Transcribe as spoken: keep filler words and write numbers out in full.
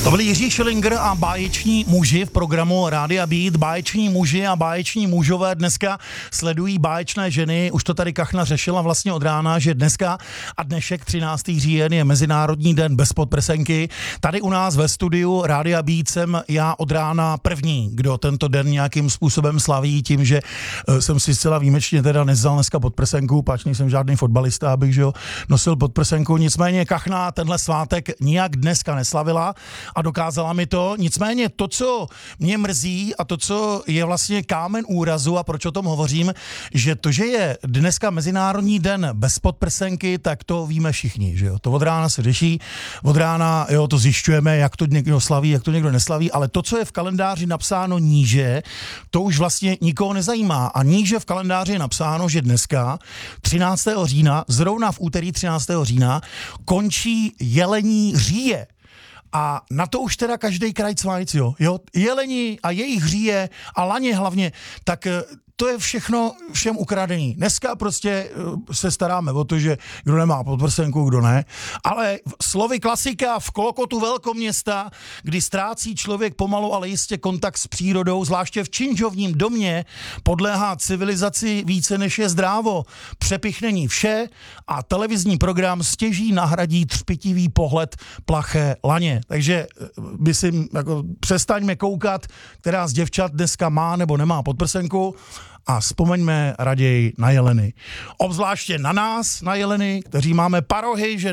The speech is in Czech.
To byli Jiří Schillinger a báječní muži v programu Rádia Beat. Báječní muži a báječní mužové dneska sledují báječné ženy. Už to tady Kachna řešila vlastně od rána, že dneska a dnešek třináctého října je Mezinárodní den bez podprsenky. Tady u nás ve studiu Rádia Beat jsem já od rána první, kdo tento den nějakým způsobem slaví tím, že jsem si zcela výjimečně teda nevzal dneska podprsenku, pač nejsem žádný fotbalista, abych že jo, nosil podprsenku. Nicméně Kachna tenhle svátek nijak dneska neslavila a dokázala mi to. Nicméně to, co mě mrzí a to, co je vlastně kámen úrazu a proč o tom hovořím, že to, že je dneska Mezinárodní den bez podprsenky, tak to víme všichni, že jo. To od rána se řeší, od rána jo, to zjišťujeme, jak to někdo slaví, jak to někdo neslaví, ale to, co je v kalendáři napsáno níže, to už vlastně nikoho nezajímá. A níže v kalendáři je napsáno, že dneska třináctého října, zrovna v úterý třináctého října, končí jelení říje. A na to už teda každej kraj cvajc, jo. jo. Jeleni a jejich říje a laně hlavně, tak to je všechno všem ukradený. Dneska prostě se staráme o to, že kdo nemá podprsenku, kdo ne. Ale slovy klasika v kolokotu velkoměsta, kdy ztrácí člověk pomalu, ale jistě kontakt s přírodou, zvláště v činžovním domě, podléhá civilizaci více než je zdrávo. Přepichnění vše a televizní program stěží nahradí třpitivý pohled plaché laně. Takže myslím, jako přestaňme koukat, která z děvčat dneska má nebo nemá podprsenku, a vzpomeňme raději na jeleny. Obzvláště na nás, na jeleny, kteří máme parohy, že